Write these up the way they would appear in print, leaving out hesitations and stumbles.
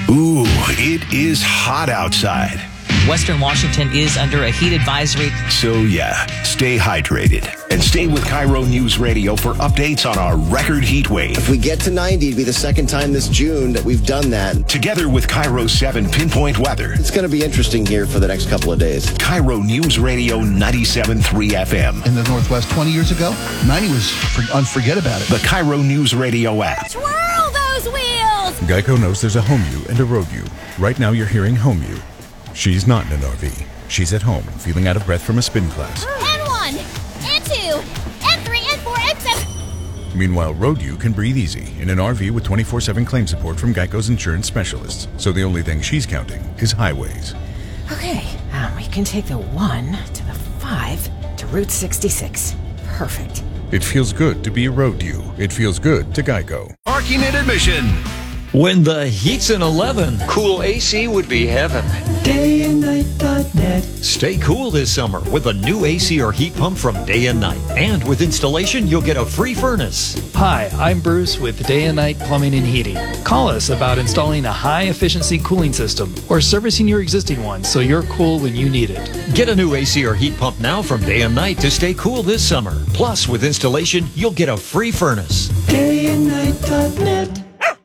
Ooh, it is hot outside. Western Washington is under a heat advisory. So yeah, stay hydrated and stay with Cairo News Radio for updates on our record heat wave. If we get to 90, it'd be the second time this June that we've done that. Together with Cairo 7 Pinpoint Weather. It's going to be interesting here for the next couple of days. Cairo News Radio 97.3 FM. In the Northwest 20 years ago, 90 was unforget about it. The Cairo News Radio app. Twirl those wheels! Geico knows there's a home you and a road you. Right now you're hearing home you. She's not in an RV. She's at home, feeling out of breath from a spin class. And 1, and 2, and 3, and 4, and 7. Meanwhile, Road U can breathe easy in an RV with 24/7 claim support from Geico's insurance specialists. So the only thing she's counting is highways. Okay, we can take the 1 to the 5 to Route 66. Perfect. It feels good to be a Road U. It feels good to Geico. Parking and admission. When the heat's an 11, cool AC would be heaven. DayandNight.net. Stay cool this summer with a new AC or heat pump from Day and Night. And with installation, you'll get a free furnace. Hi, I'm Bruce with Day and Night Plumbing and Heating. Call us about installing a high-efficiency cooling system or servicing your existing one so you're cool when you need it. Get a new AC or heat pump now from Day and Night to stay cool this summer. Plus, with installation, you'll get a free furnace. DayandNight.net.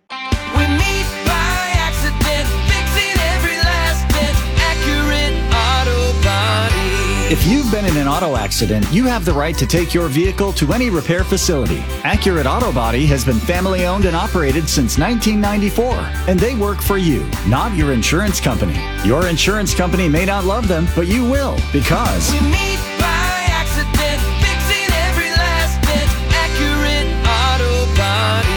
If you've been in an auto accident, you have the right to take your vehicle to any repair facility. Accurate Auto Body has been family owned and operated since 1994, and they work for you, not your insurance company. Your insurance company may not love them, but you will, because We meet by accident, fixing every last bit. Accurate Auto Body.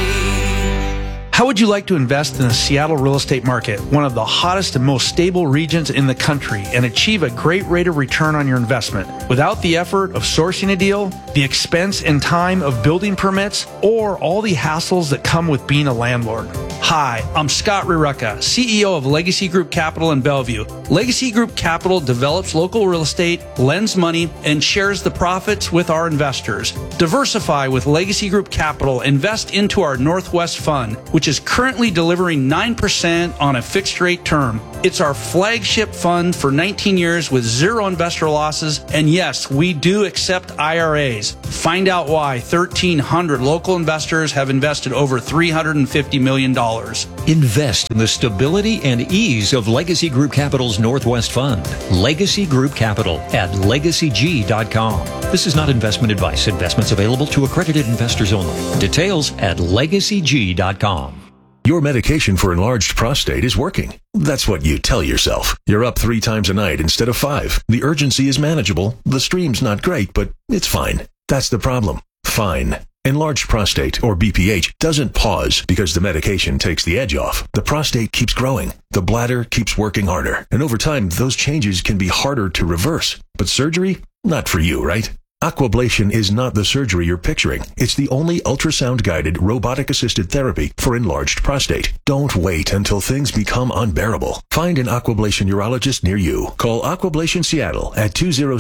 How would you like to invest in the Seattle real estate market, one of the hottest and most stable regions in the country, and achieve a great rate of return on your investment without the effort of sourcing a deal, the expense and time of building permits, or all the hassles that come with being a landlord? Hi, I'm Scott Rirucka, CEO of Legacy Group Capital in Bellevue. Legacy Group Capital develops local real estate, lends money, and shares the profits with our investors. Diversify with Legacy Group Capital. Invest into our Northwest Fund, which is currently delivering 9% on a fixed rate term. It's our flagship fund for 19 years with zero investor losses. And yes, we do accept IRAs. Find out why 1,300 local investors have invested over $350 million. Invest in the stability and ease of Legacy Group Capital's Northwest Fund. Legacy Group Capital at legacyg.com. This is not investment advice. Investments available to accredited investors only. Details at legacyg.com. Your medication for enlarged prostate is working. That's what you tell yourself. You're up 3 times a night instead of 5. The urgency is manageable. The stream's not great, but it's fine. That's the problem. Fine. Enlarged prostate, or BPH, doesn't pause because the medication takes the edge off. The prostate keeps growing. The bladder keeps working harder. And over time, those changes can be harder to reverse. But surgery? Not for you, right? Aquablation is not the surgery you're picturing. It's the only ultrasound-guided, robotic-assisted therapy for enlarged prostate. Don't wait until things become unbearable. Find an Aquablation urologist near you. Call Aquablation Seattle at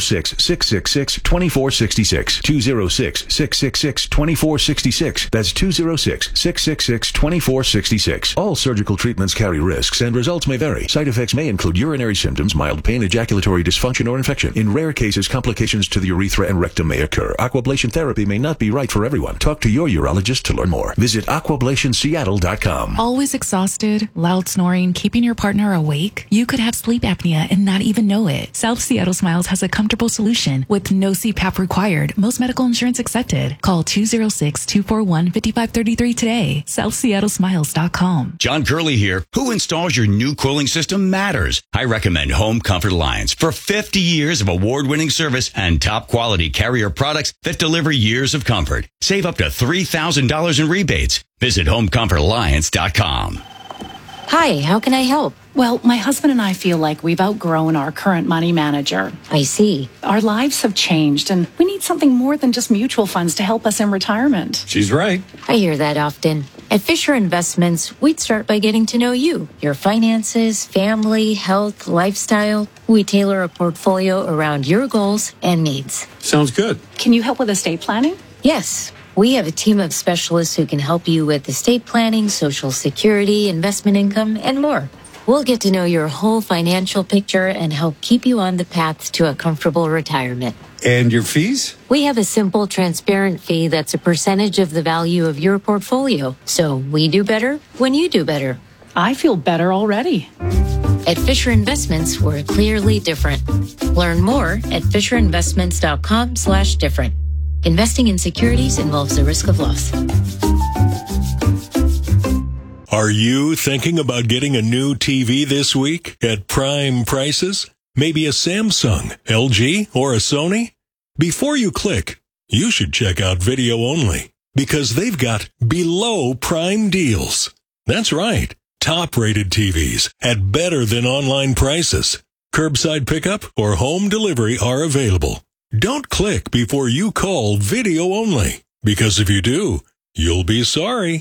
206-666-2466. 206-666-2466. That's 206-666-2466. All surgical treatments carry risks and results may vary. Side effects may include urinary symptoms, mild pain, ejaculatory dysfunction, or infection. In rare cases, complications to the urethra and rectum may occur. Aquablation therapy may not be right for everyone. Talk to your urologist to learn more. Visit aquablationseattle.com. Always exhausted, loud snoring, keeping your partner awake? You could have sleep apnea and not even know it. South Seattle Smiles has a comfortable solution with no CPAP required. Most medical insurance accepted. Call 206-241-5533 today. SouthSeattleSmiles.com. John Curley here. Who installs your new cooling system matters. I recommend Home Comfort Alliance for 50 years of award-winning service and top quality carrier products that deliver years of comfort. Save up to $3,000 in rebates. Visit HomeComfortAlliance.com. Hi, how can I help? Well, my husband and I feel like we've outgrown our current money manager. I see. Our lives have changed, and we need something more than just mutual funds to help us in retirement. She's right. I hear that often. At Fisher Investments, we'd start by getting to know you, your finances, family, health, lifestyle. We tailor a portfolio around your goals and needs. Sounds good. Can you help with estate planning? Yes. We have a team of specialists who can help you with estate planning, Social Security, investment income, and more. We'll get to know your whole financial picture and help keep you on the path to a comfortable retirement. And your fees? We have a simple, transparent fee that's a percentage of the value of your portfolio. So we do better when you do better. I feel better already. At Fisher Investments, we're clearly different. Learn more at fisherinvestments.com/different. Investing in securities involves a risk of loss. Are you thinking about getting a new TV this week at prime prices? Maybe a Samsung, LG, or a Sony? Before you click, you should check out Video Only, because they've got below prime deals. That's right. Top-rated TVs at better than online prices. Curbside pickup or home delivery are available. Don't click before you call Video Only, because if you do, you'll be sorry.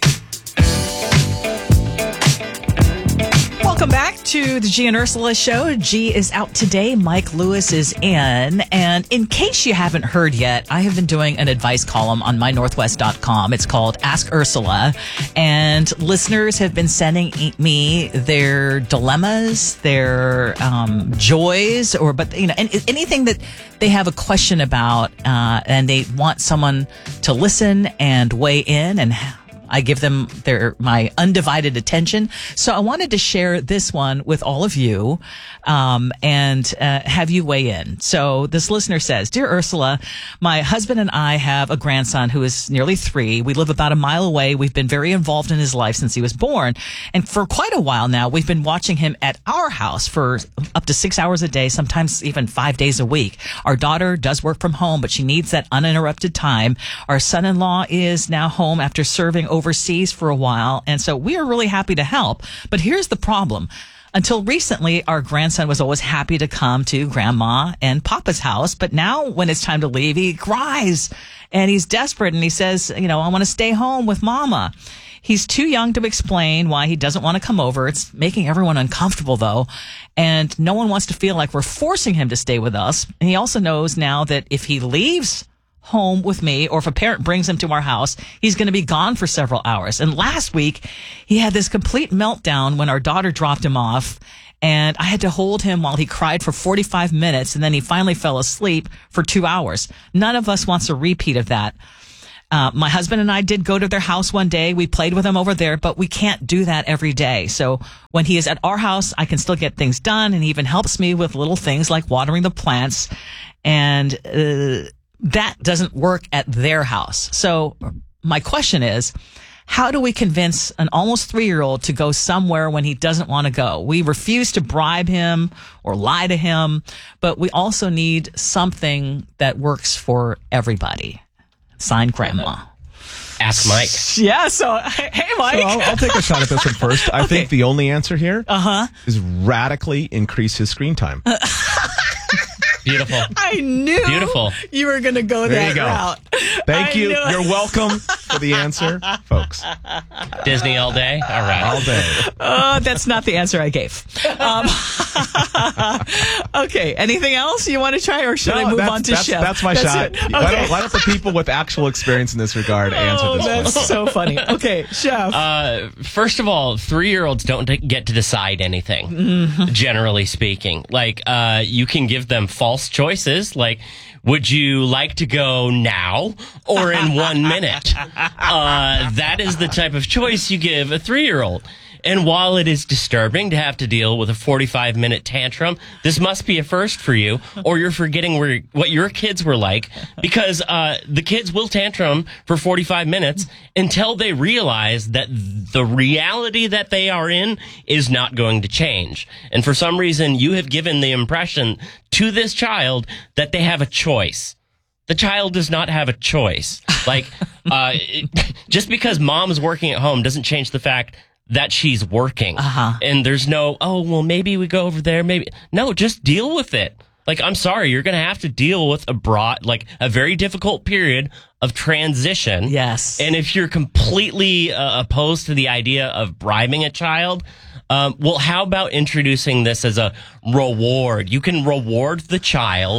Welcome back to the G and Ursula show. G is out today. Mike Lewis is in. And in case you haven't heard yet, I have been doing an advice column on mynorthwest.com. It's called Ask Ursula. And listeners have been sending me their dilemmas, their joys, anything that they have a question about, and they want someone to listen and weigh in, and I give them my undivided attention. So I wanted to share this one with all of you, and have you weigh in. So this listener says, Dear Ursula, my husband and I have a grandson who is nearly 3. We live about a mile away. We've been very involved in his life since he was born. And for quite a while now, we've been watching him at our house for up to 6 hours a day, sometimes even 5 days a week. Our daughter does work from home, but she needs that uninterrupted time. Our son-in-law is now home after serving overseas for a while, and so we are really happy to help. But here's the problem. Until recently, our grandson was always happy to come to Grandma and Papa's house, but now when it's time to leave, he cries, and he's desperate, and he says, I want to stay home with Mama. He's too young to explain why he doesn't want to come over. It's making everyone uncomfortable, though, and no one wants to feel like we're forcing him to stay with us. And he also knows now that if he leaves home with me, or if a parent brings him to our house, he's going to be gone for several hours. And last week, he had this complete meltdown when our daughter dropped him off, and I had to hold him while he cried for 45 minutes, and then he finally fell asleep for 2 hours. None of us wants a repeat of that. My husband and I did go to their house one day. We played with him over there, but we can't do that every day. So when he is at our house, I can still get things done, and he even helps me with little things like watering the plants, and that doesn't work at their house. So my question is, how do we convince an almost 3-year-old to go somewhere when he doesn't want to go? We refuse to bribe him or lie to him, but we also need something that works for everybody. Signed, Grandma. Ask Mike. Yeah, so, hey, Mike. So I'll take a shot at this one first. I think the only answer here is radically increase his screen time. Beautiful. I knew you were going to go there that route. Thank you. You're welcome for the answer, folks. Disney all day? All right. All day. Oh, that's not the answer I gave. Okay. Anything else you want to try, or should I move on to Chef? That's my shot. Okay. Why don't the people with actual experience in this regard answer this one? That's so funny. Okay, Chef. First of all, 3-year-olds don't get to decide anything, generally speaking. Like, you can give them false choices, like, would you like to go now or in 1 minute? That is the type of choice you give a 3-year-old. And while it is disturbing to have to deal with a 45-minute tantrum, this must be a first for you, or you're forgetting what your kids were like, because the kids will tantrum for 45 minutes until they realize that the reality that they are in is not going to change. And for some reason, you have given the impression to this child that they have a choice. The child does not have a choice. Like, just because mom's working at home doesn't change the fact that she's working. And there's no, maybe we go over there, maybe. No, just deal with it. Like, I'm sorry, you're going to have to deal with a very difficult period of transition. Yes. And if you're completely opposed to the idea of bribing a child, how about introducing this as a reward? You can reward the child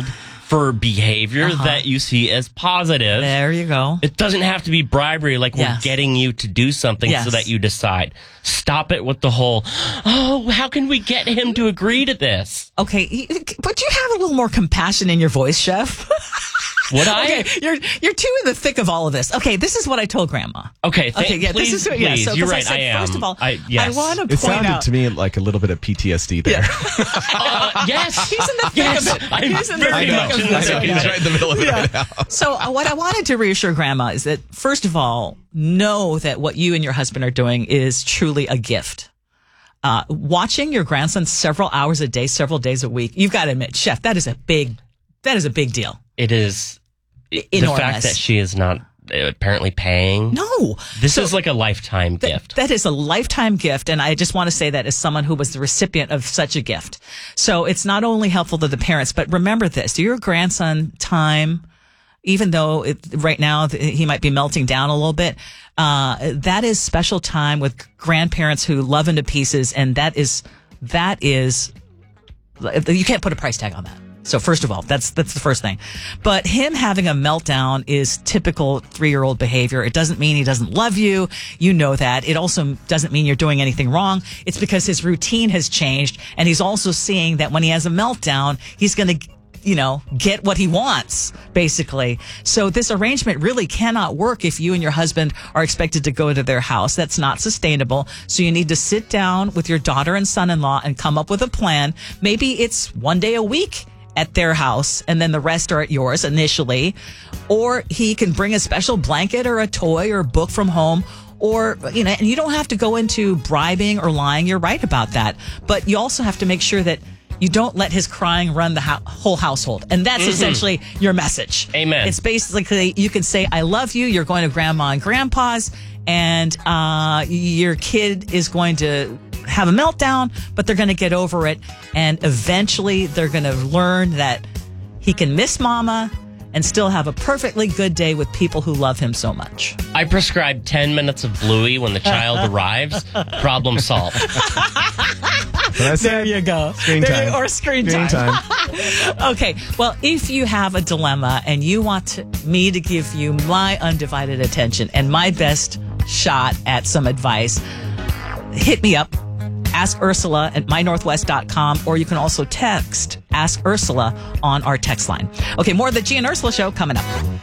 for behavior that you see as positive. There you go. It doesn't have to be bribery, like we're getting you to do something so that you decide. Stop it with the whole, how can we get him to agree to this? Okay, but you have a little more compassion in your voice, Chef. Would I? Okay, you're too in the thick of all of this. Okay, this is what I told Grandma. Okay, please, this is what, so, you're right, I said, first of all, I want to point out. It sounded to me like a little bit of PTSD there. Yes. He's in the thick of it. He's in the thick of it. He's right in the middle of it right now. So what I wanted to reassure Grandma is that, first of all, know that what you and your husband are doing is truly a gift. Watching your grandson several hours a day, several days a week, you've got to admit, Chef, that is a big deal. It is enormous. The fact that she is not apparently paying. No. This is like a lifetime gift. That is a lifetime gift. And I just want to say that as someone who was the recipient of such a gift. So it's not only helpful to the parents, but remember this, your grandson time, even though right now he might be melting down a little bit, that is special time with grandparents who love him to pieces. And that is, you can't put a price tag on that. So first of all, that's the first thing. But him having a meltdown is typical 3-year-old behavior. It doesn't mean he doesn't love you. You know that. It also doesn't mean you're doing anything wrong. It's because his routine has changed. And he's also seeing that when he has a meltdown, he's going to, get what he wants, basically. So this arrangement really cannot work if you and your husband are expected to go to their house. That's not sustainable. So you need to sit down with your daughter and son-in-law and come up with a plan. Maybe it's one day a week at their house, and then the rest are at yours initially. Or he can bring a special blanket or a toy or a book from home, or, and you don't have to go into bribing or lying. You're right about that. But you also have to make sure that you don't let his crying run the whole household. And that's essentially your message. Amen. It's basically, you can say, I love you. You're going to grandma and grandpa's, and your kid is going to have a meltdown, but they're going to get over it. And eventually they're going to learn that he can miss mama and still have a perfectly good day with people who love him so much. I prescribe 10 minutes of Bluey when the child arrives. Problem solved. There you go. Screen time. Screen time. Okay. Well, if you have a dilemma and you want me to give you my undivided attention and my best shot at some advice, hit me up. Ask Ursula at mynorthwest.com, or you can also text Ask Ursula on our text line. Okay, more of the G and Ursula Show coming up.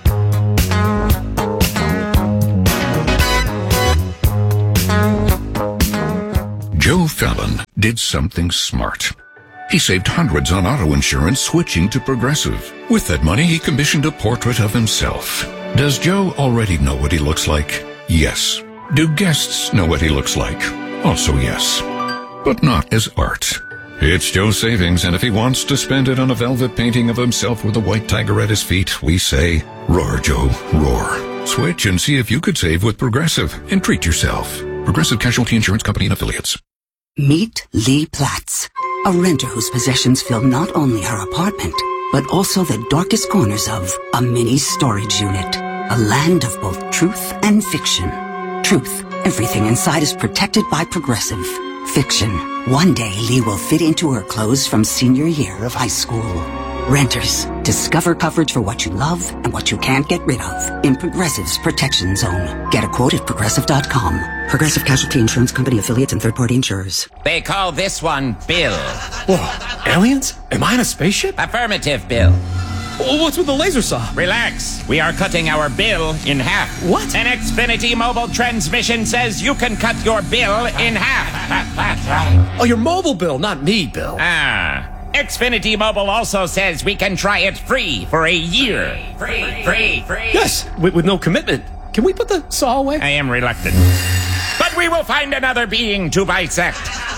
Joe Fallon did something smart. He saved hundreds on auto insurance switching to Progressive. With that money, he commissioned a portrait of himself. Does Joe already know what he looks like? Yes. Do guests know what he looks like? Also yes. But not as art. It's Joe's savings, and if he wants to spend it on a velvet painting of himself with a white tiger at his feet, we say, roar, Joe, roar. Switch and see if you could save with Progressive and treat yourself. Progressive Casualty Insurance Company and Affiliates. Meet Lee Platts, a renter whose possessions fill not only her apartment, but also the darkest corners of a mini storage unit. A land of both truth and fiction. Truth, everything inside is protected by Progressive. Fiction, one day Lee will fit into her clothes from senior year of high school. Renters, discover coverage for what you love and what you can't get rid of in Progressive's Protection Zone. Get a quote at Progressive.com. Progressive Casualty Insurance Company, affiliates, and third-party insurers. They call this one Bill. Whoa, aliens? Am I in a spaceship? Affirmative, Bill. What's with the laser saw? Relax. We are cutting our bill in half. What? An Xfinity mobile transmission says you can cut your bill in half. Oh, your mobile bill, not me, Bill. Xfinity Mobile also says we can try it free for a year. Free. Yes, with no commitment. Can we put the saw away? I am reluctant. But we will find another being to bisect.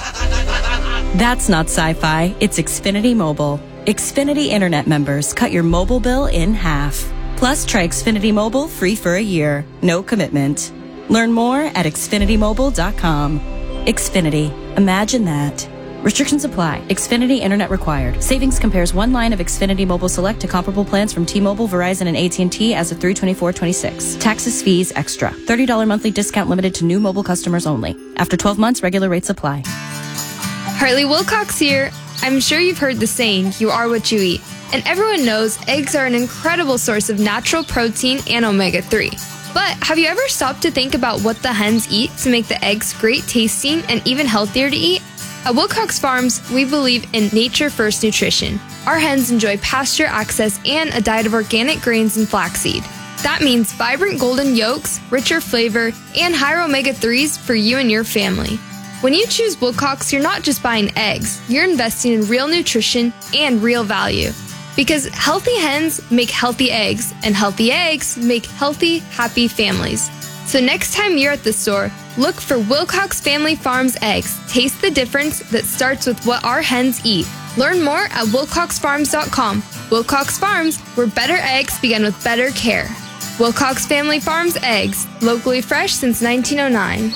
That's not sci-fi. It's Xfinity Mobile. Xfinity Internet members cut your mobile bill in half. Plus, try Xfinity Mobile free for a year. No commitment. Learn more at xfinitymobile.com. Xfinity. Imagine that. Restrictions apply. Xfinity Internet required. Savings compares one line of Xfinity Mobile Select to comparable plans from T-Mobile, Verizon, and AT&T as of 3/24/26. Taxes, fees, extra. $30 monthly discount limited to new mobile customers only. After 12 months, regular rates apply. Hartley Wilcox here. I'm sure you've heard the saying, you are what you eat. And everyone knows eggs are an incredible source of natural protein and omega-3. But have you ever stopped to think about what the hens eat to make the eggs great tasting and even healthier to eat? At Wilcox Farms, we believe in nature-first nutrition. Our hens enjoy pasture access and a diet of organic grains and flaxseed. That means vibrant golden yolks, richer flavor, and higher omega-3s for you and your family. When you choose Wilcox, you're not just buying eggs, you're investing in real nutrition and real value. Because healthy hens make healthy eggs, and healthy eggs make healthy, happy families. So next time you're at the store, look for Wilcox Family Farms eggs. Taste the difference that starts with what our hens eat. Learn more at wilcoxfarms.com. Wilcox Farms, where better eggs begin with better care. Wilcox Family Farms eggs, locally fresh since 1909.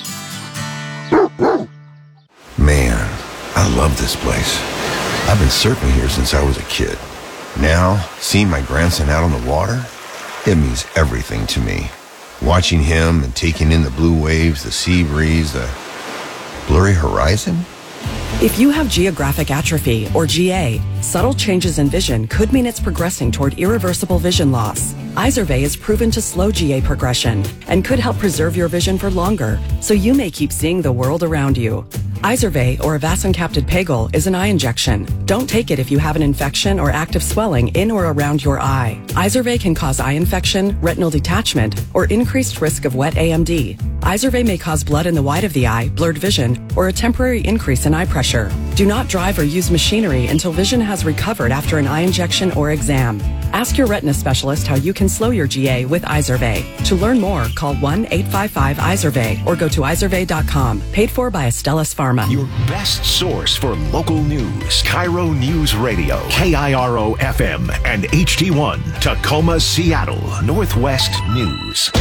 Man, I love this place. I've been surfing here since I was a kid. Now, seeing my grandson out on the water, it means everything to me. Watching him and taking in the blue waves, the sea breeze, the blurry horizon. If you have geographic atrophy, or GA, subtle changes in vision could mean it's progressing toward irreversible vision loss. Izervay is proven to slow GA progression and could help preserve your vision for longer, so you may keep seeing the world around you. Izervay, or avacincaptad pegol, is an eye injection. Don't take it if you have an infection or active swelling in or around your eye. Izervay can cause eye infection, retinal detachment, or increased risk of wet AMD. Izervay may cause blood in the white of the eye, blurred vision, or a temporary increase in eye pressure. Do not drive or use machinery until vision has recovered after an eye injection or exam. Ask your retina specialist how you can slow your GA with Izervay. To learn more, call 1-855-IZERVAY or go to izervay.com. Paid for by Astellas Pharma. Your best source for local news. Cairo News Radio. KIRO FM and HD1. Tacoma, Seattle. Northwest News.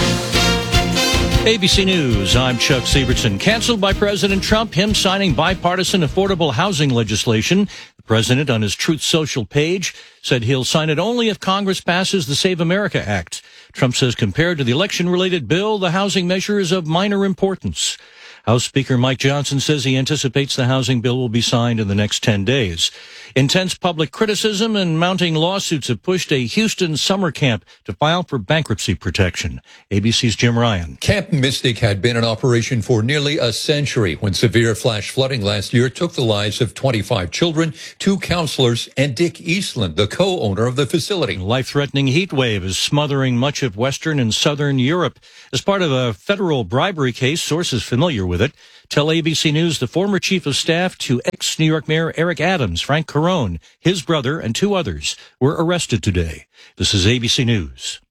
ABC News, I'm Chuck Sievertson. Canceled by President Trump, him signing bipartisan affordable housing legislation. The president, on his Truth Social page, said he'll sign it only if Congress passes the Save America Act. Trump says compared to the election-related bill, the housing measure is of minor importance. House Speaker Mike Johnson says he anticipates the housing bill will be signed in the next 10 days. Intense public criticism and mounting lawsuits have pushed a Houston summer camp to file for bankruptcy protection. ABC's Jim Ryan. Camp Mystic had been in operation for nearly a century when severe flash flooding last year took the lives of 25 children, 2 counselors, and Dick Eastland, the co-owner of the facility. A life-threatening heat wave is smothering much of Western and Southern Europe. As part of a federal bribery case, sources familiar with it tell ABC News the former chief of staff to ex-New York Mayor Eric Adams, Frank Carone, his brother, and 2 others were arrested today. This is ABC News.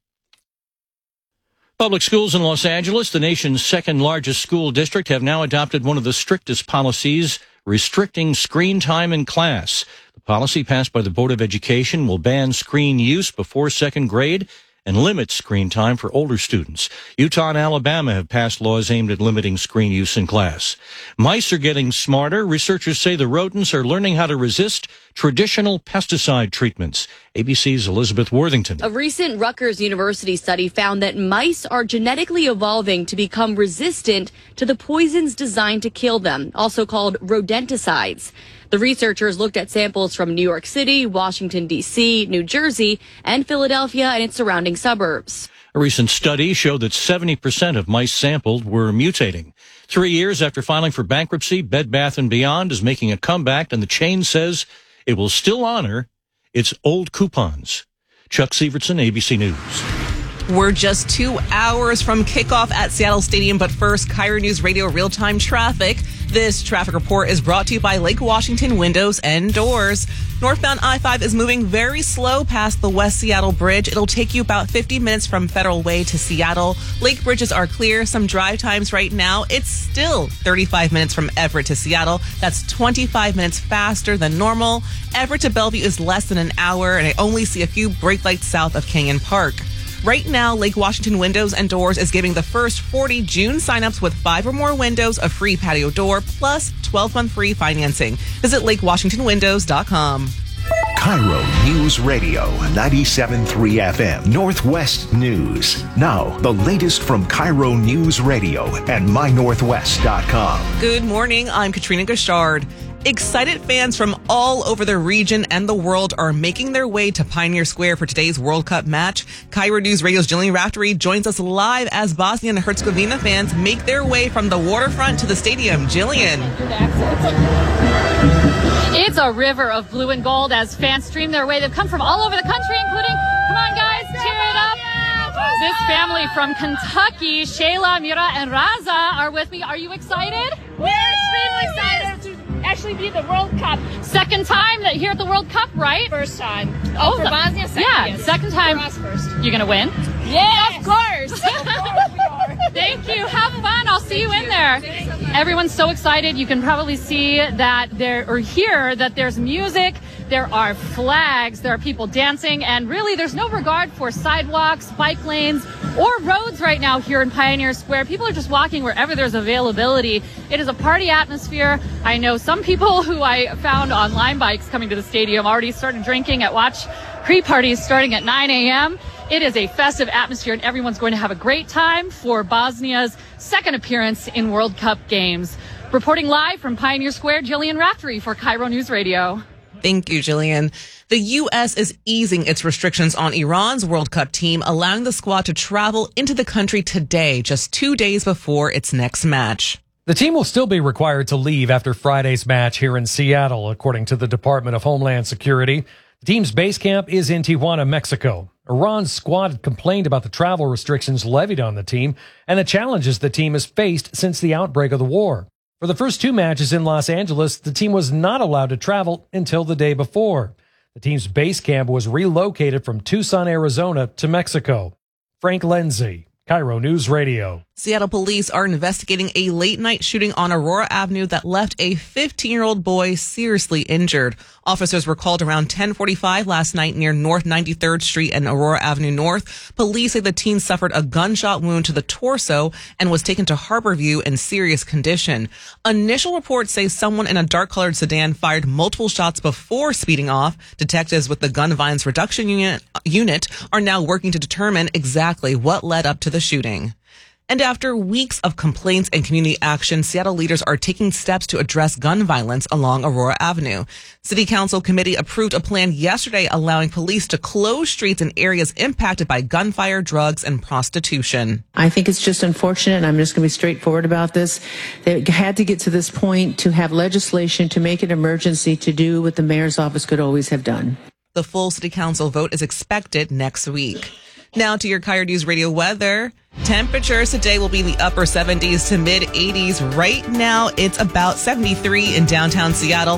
Public schools in Los Angeles, the nation's second largest school district, have now adopted one of the strictest policies restricting screen time in class. The policy passed by the Board of Education will ban screen use before second grade and limit screen time for older students. Utah and Alabama have passed laws aimed at limiting screen use in class. Mice are getting smarter. Researchers say the rodents are learning how to resist traditional pesticide treatments. ABC's Elizabeth Worthington. A recent Rutgers University study found that mice are genetically evolving to become resistant to the poisons designed to kill them, also called rodenticides. The researchers looked at samples from New York City, Washington, D.C., New Jersey, and Philadelphia and its surrounding suburbs. A recent study showed that 70% of mice sampled were mutating. 3 years after filing for bankruptcy, Bed Bath & Beyond is making a comeback, and the chain says it will still honor its old coupons. Chuck Sievertson, ABC News. We're just 2 hours from kickoff at Seattle Stadium, but first, KIRO News Radio real-time traffic. This traffic report is brought to you by Lake Washington Windows and Doors. Northbound I-5 is moving very slow past the West Seattle Bridge. It'll take you about 50 minutes from Federal Way to Seattle. Lake bridges are clear. Some drive times right now. It's still 35 minutes from Everett to Seattle. That's 25 minutes faster than normal. Everett to Bellevue is less than an hour, and I only see a few brake lights south of Canyon Park. Right now, Lake Washington Windows and Doors is giving the first 40 June signups with 5 or more windows a free patio door plus 12-month free financing. Visit LakeWashingtonWindows.com. KIRO News Radio, 97.3 FM, Northwest News. Now, the latest from KIRO News Radio and MyNorthwest.com. Good morning. I'm Katrina Gashard. Excited fans from all over the region and the world are making their way to Pioneer Square for today's World Cup match. Cairo News Radio's Jillian Raftery joins us live as Bosnia and Herzegovina fans make their way from the waterfront to the stadium. Jillian. It's a river of blue and gold as fans stream their way. They've come from all over the country, including, come on guys, cheer it up. This family from Kentucky, Shayla, Mira, and Raza are with me. Are you excited? We're extremely excited to actually be at the World Cup. Second time here at the World Cup, right? First time. Oh, for Bosnia, second. Yeah, yes. second time. For us first. You gonna win? Yeah, of course. Of course we are. Thank you. Have fun. I'll see you in there. Everyone's so excited. You can probably see that hear that there's music. There are flags. There are people dancing. And really, there's no regard for sidewalks, bike lanes, or roads right now here in Pioneer Square. People are just walking wherever there's availability. It is a party atmosphere. I know some people who I found on Lime bikes coming to the stadium already started drinking at watch pre-parties starting at 9 a.m. It is a festive atmosphere, and everyone's going to have a great time for Bosnia's second appearance in World Cup games. Reporting live from Pioneer Square, Jillian Raftery for Cairo News Radio. Thank you, Jillian. The U.S. is easing its restrictions on Iran's World Cup team, allowing the squad to travel into the country today, just 2 days before its next match. The team will still be required to leave after Friday's match here in Seattle, according to the Department of Homeland Security. The team's base camp is in Tijuana, Mexico. Iran's squad complained about the travel restrictions levied on the team and the challenges the team has faced since the outbreak of the war. For the first two matches in Los Angeles, the team was not allowed to travel until the day before. The team's base camp was relocated from Tucson, Arizona to Mexico. Frank Lenzi, Cairo News Radio. Seattle police are investigating a late-night shooting on Aurora Avenue that left a 15-year-old boy seriously injured. Officers were called around 10:45 last night near North 93rd Street and Aurora Avenue North. Police say the teen suffered a gunshot wound to the torso and was taken to Harborview in serious condition. Initial reports say someone in a dark-colored sedan fired multiple shots before speeding off. Detectives with the Gun Violence Reduction Unit are now working to determine exactly what led up to the shooting. And after weeks of complaints and community action, Seattle leaders are taking steps to address gun violence along Aurora Avenue. City Council committee approved a plan yesterday allowing police to close streets in areas impacted by gunfire, drugs, and prostitution. I think it's just unfortunate, and I'm just going to be straightforward about this. They had to get to this point to have legislation to make an emergency to do what the mayor's office could always have done. The full City Council vote is expected next week. Now to your Cairo News Radio weather. Temperatures today will be in the upper 70s to mid 80s. Right now, it's about 73 in downtown Seattle.